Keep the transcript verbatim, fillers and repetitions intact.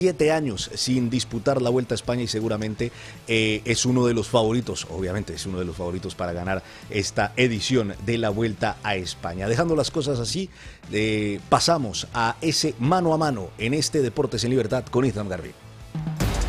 Siete años sin disputar la Vuelta a España y seguramente eh, es uno de los favoritos, obviamente es uno de los favoritos para ganar esta edición de la Vuelta a España. Dejando las cosas así, eh, pasamos a ese mano a mano en este Deportes en Libertad con Ethan Garbi.